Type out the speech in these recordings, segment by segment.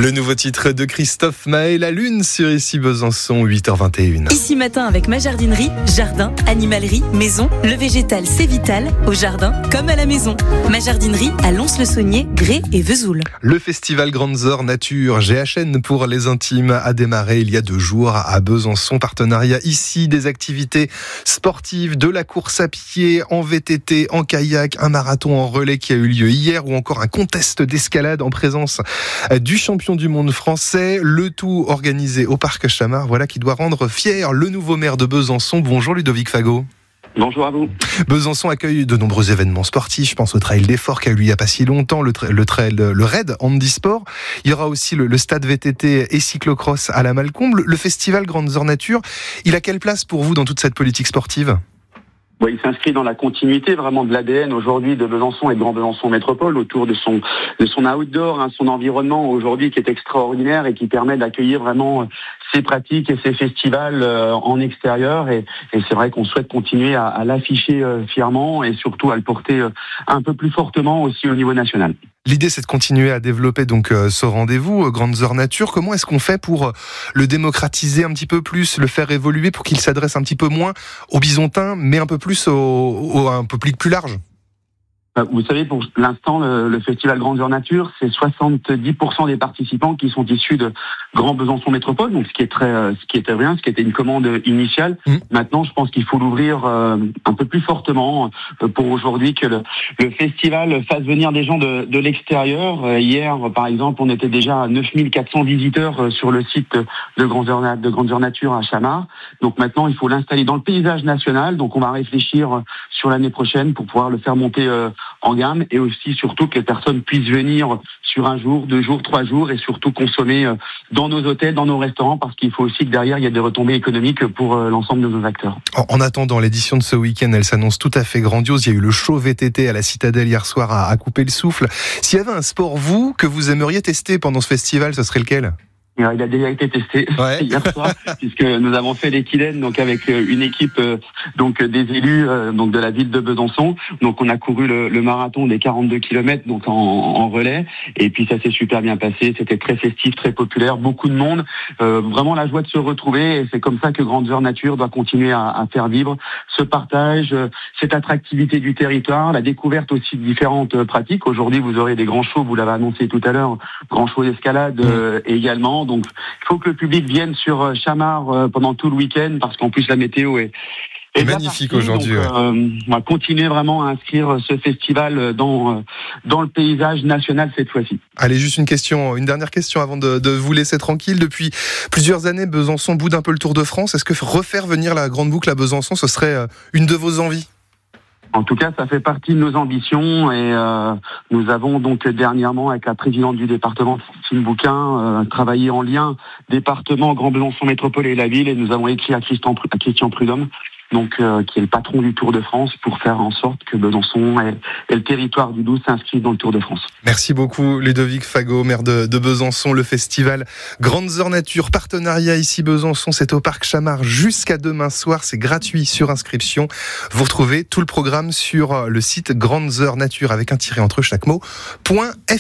Le nouveau titre de Christophe Maé, La Lune, sur Ici Besançon, 8h21. Ici Matin avec ma jardinerie, jardin, animalerie, maison, le végétal c'est vital, au jardin comme à la maison. Ma jardinerie à Lons-le-Saunier, Grès et Vesoul. Le festival Grandes Heures Nature, GHN pour les intimes, a démarré il y a 2 jours à Besançon. Partenariat ici, des activités sportives, de la course à pied, en VTT, en kayak, un marathon en relais qui a eu lieu hier ou encore un contest d'escalade en présence du champion du monde français, le tout organisé au Parc Chamard, voilà qui doit rendre fier le nouveau maire de Besançon. Bonjour Ludovic Fagot. Bonjour à vous. Besançon accueille de nombreux événements sportifs. Je pense au Trail des Forts qui a eu lieu il n'y a pas si longtemps, le raid handisport. Il y aura aussi le stade VTT et cyclocross à la Malcombe. Le festival Grandes Heures Nature, il a quelle place pour vous dans toute cette politique sportive ? Il s'inscrit dans la continuité vraiment de l'ADN aujourd'hui de Besançon et de Grand Besançon Métropole autour de son outdoor, son environnement aujourd'hui qui est extraordinaire et qui permet d'accueillir vraiment ses pratiques et ses festivals en extérieur et c'est vrai qu'on souhaite continuer à l'afficher fièrement et surtout à le porter un peu plus fortement aussi au niveau national. L'idée, c'est de continuer à développer donc ce rendez-vous, Grandes Heures Nature. Comment est-ce qu'on fait pour le démocratiser un petit peu plus, le faire évoluer pour qu'il s'adresse un petit peu moins aux Bisontins, mais un peu plus au un public plus large ? Vous savez, pour l'instant, le festival Grandes Heures Nature, c'est 70% des participants qui sont issus de Grand Besançon Métropole, donc ce qui était rien, ce qui était une commande initiale. Maintenant, je pense qu'il faut l'ouvrir un peu plus fortement pour aujourd'hui que le festival fasse venir des gens de l'extérieur. Hier, par exemple, on était déjà à 9400 visiteurs sur le site de Grandes Heures Nature à Chamard. Donc maintenant, il faut l'installer dans le paysage national. Donc on va réfléchir sur l'année prochaine pour pouvoir le faire monter en gamme et aussi surtout que les personnes puissent venir sur 1 jour, 2 jours, 3 jours et surtout consommer dans nos hôtels, dans nos restaurants parce qu'il faut aussi que derrière il y ait des retombées économiques pour l'ensemble de nos acteurs. En attendant, l'édition de ce week-end, elle s'annonce tout à fait grandiose. Il y a eu le show VTT à la Citadelle hier soir à couper le souffle. S'il y avait un sport, que vous aimeriez tester pendant ce festival, ce serait lequel ? Il a déjà été testé hier soir, puisque nous avons fait l'équidène donc avec une équipe donc des élus donc de la ville de Besançon. Donc on a couru le marathon des 42 km donc en relais et puis ça s'est super bien passé. C'était très festif, très populaire, beaucoup de monde, vraiment la joie de se retrouver et c'est comme ça que Grandes Heures Nature doit continuer à faire vivre ce partage, cette attractivité du territoire, la découverte aussi de différentes pratiques. Aujourd'hui vous aurez des grands shows, vous l'avez annoncé tout à l'heure, grands shows d'escalade également. Donc, il faut que le public vienne sur Chamard pendant tout le week-end parce qu'en plus la météo est magnifique aujourd'hui. Donc, on va continuer vraiment à inscrire ce festival dans le paysage national cette fois-ci. Allez, juste une dernière question avant de vous laisser tranquille. Depuis plusieurs années, Besançon boude un peu le Tour de France. Est-ce que refaire venir la Grande Boucle à Besançon, ce serait une de vos envies ? En tout cas, ça fait partie de nos ambitions et nous avons donc dernièrement, avec la présidente du département, Christine Bouquin, travaillé en lien département Grand Besançon Métropole et la ville et nous avons écrit à Christian Prudhomme, donc qui est le patron du Tour de France, pour faire en sorte que Besançon et le territoire du Doubs s'inscrivent dans le Tour de France. Merci beaucoup Ludovic Fagot, maire de Besançon. Le festival Grandes Heures Nature, partenariat ici Besançon, c'est au Parc Chamard jusqu'à demain soir, c'est gratuit sur inscription. Vous retrouvez tout le programme sur le site Grandes Heures Nature avec un tiret entre chaque mot.fr.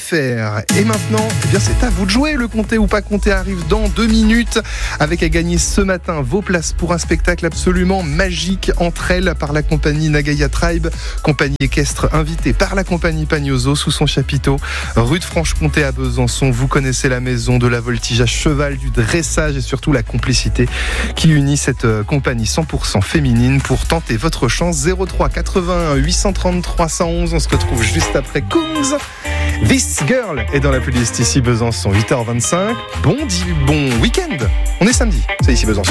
Et maintenant, c'est à vous de jouer. Le compter ou pas compter arrive dans 2 minutes avec à gagner ce matin vos places pour un spectacle absolument magique entre elles par la compagnie Nagaya Tribe, compagnie équestre invitée par la compagnie Pagnoso sous son chapiteau, rue de Franche-Comté à Besançon. Vous connaissez la maison de la voltige à cheval, du dressage et surtout la complicité qui unit cette compagnie 100% féminine. Pour tenter votre chance, 03 81 833 111. On se retrouve juste après Kungs. This Girl est dans la playlist ici Besançon, 8h25. Bon week-end. On est samedi, c'est ici Besançon.